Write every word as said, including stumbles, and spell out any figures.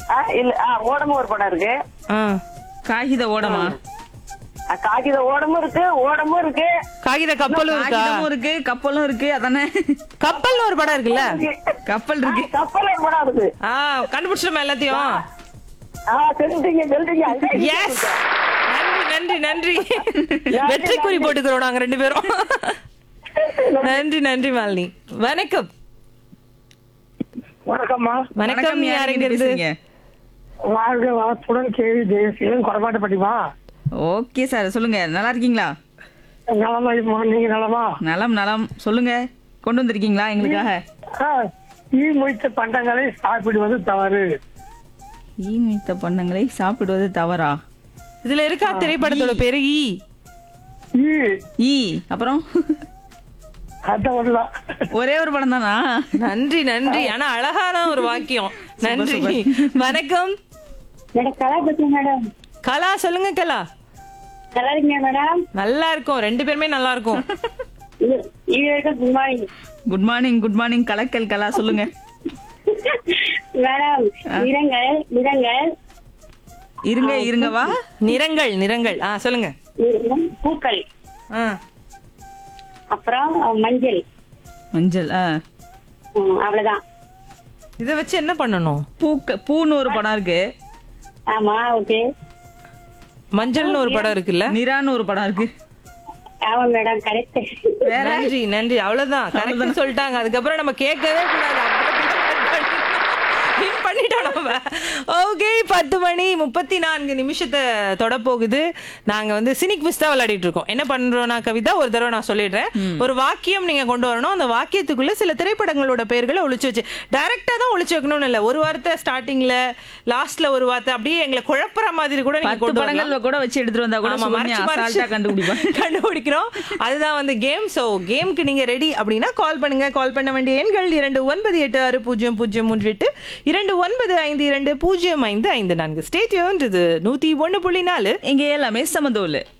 ஆ, இல்ல ஆ, ஓடமும் ஒரு படம் இருக்கு. ஆ, காகித ஓடமா? ஆ, காகித ஓடமும் இருக்கு, ஓடமும் இருக்கு. காகித கப்பலும் இருக்கா? காகிதமும் இருக்கு, கப்பலும் இருக்கு. அதானே கப்பல்னு ஒரு படம் இருக்குல்ல? கப்பல் ஆ, இருக்கு. கப்பல் ஒரு படம் இருக்கு. ஆ, கண்டுபிடிச்சிட்டோமா எல்லாத்தையும்? ஆ, தெரிஞ்சுங்க தெரிஞ்சுங்க. எஸ், நன்றி நன்றி நன்றி. வெற்றி குறி போட்டுக்கிறோம் நாங்க ரெண்டு பேரும். நன்றி நன்றி மாலினி. வணக்கம். வணக்கம்மா. வணக்கம். யார் யாருங்க எங்க இருந்து? பேசுறீங்க? வாழ்க வளத்துடன் கேள்வி ஜெயசீலன் குறைபாட்டு படிமா. ஓகே சார், சொல்லுங்க. நல்லா இருக்கீங்களா? நலமா இருமா, நீங்க நலமா? நலம் நலம். சொல்லுங்க, கொண்டு வந்திருக்கீங்களா எங்களுக்காக? ஆ, ஈ மொய்த்த பண்டங்களை சாப்பிடுவது தவறு. ஈ மித்த பண்ணங்களை சாப்பிடுவது தவறா? இதுல இருக்கா திரைப்படத்தோட பேரு? ஈ. ஈ ஈ அப்புறம் அதான் ஒண்ணுதான். ஒரே ஒரு படம் தானா? நன்றி நன்றி. ஆனா அழகான ஒரு வாக்கியம். நன்றி. வணக்கம். மேடம் கலா பேசுறேன் மேடம். கலா, சொல்லுங்க கலா. நல்லா இருக்கீங்க மேடம்? நல்லா இருக்கும், ரெண்டு பேருமே நல்லா இருக்கும். Good morning good morning good morning. கலக்கல் கலா, சொல்லுங்க. மேடம். நிறங்கள் நிறங்கள் இருங்க இருங்க வா. நிறங்கள் நிறங்கள். ஆ, சொல்லுங்க. பூக்கள், ஆ, அப்புறம் மஞ்சள். மஞ்சள். ஆ, ம், அவ்வளவுதான். இத வச்சு என்ன பண்ணணும்? பூக்க பூன்னு ஒரு படம் இருக்கு. ஆமா, ஓகே. மஞ்சள்னு ஒரு படம் இருக்குல்ல? நிரான்னு ஒரு படம் இருக்கு. ஆமா மேடம், கரெக்ட். நன்றி நன்றி. அவ்வளவுதான், கரெக்ட் சொல்லிட்டாங்க. அதுக்கப்புறம் நம்ம கேட்கவே கூடாது. Win பண்ணிட்டோம் நம்ம. ஓகே, பத்து மணி முப்பத்தி நான்கு நிமிஷத்தை தொட போகுது. நாங்க வந்து சினிக் குவிஸ் தான் விளையாடிட்டு இருக்கோம். என்ன பண்றோம்னா கவிதா, ஒரு தடவை நான் சொல்லிடுறேன். ஒரு வாக்கியம் நீங்க கொண்டு வரணும். அந்த வாக்கியத்துக்குள்ள சில திரைப்படங்களோட பெயர்களை ஒளிச்சு வச்சு, டைரக்டா தான் ஒளிச்சு வைக்கணும்னு இல்ல. ஒரு வார்த்தை ஸ்டார்டிங்ல, லாஸ்ட்ல ஒரு வார்த்தை, அப்படியே எங்களை குழப்புற மாதிரி கூட நீங்க பத்து கொண்டு வரலாம். படங்கள்ல கூட வச்சு எடுத்துட்டு வந்தா கூட ஆமா, சுகன்யா மறைச்சு மறைச்சு அசால்ட்டா கண்டுபிடிப்பாங்க. கண்டுபிடிக்கிறோம். அதுதான் வந்து கேம். சோ கேமுக்கு நீங்க ரெடி அப்படின்னா கால் பண்ணுங்க. கால் பண்ண வேண்டிய எண்கள் இரண்டு ஒன்பது எட்டு ஆறு பூஜ்ஜியம் பூஜ்ஜியம் மூன்று எட்டு, இரண்டு ஒன்பது ஐந்து இரண்டு பூஜ்ஜியம் ஐந்து ஐந்து நான்கு. Stay tuned. இது நூத்தி ஒண்ணு புள்ளி நாலு. இங்க எல்லாமே சமதோலு.